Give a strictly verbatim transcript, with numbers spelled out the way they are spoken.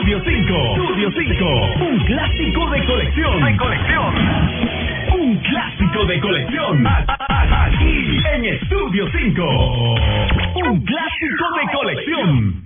Estudio cinco. Estudio cinco. Un clásico de colección. De colección. Un clásico de colección. A- a- Aquí en Estudio cinco. Un clásico de colección.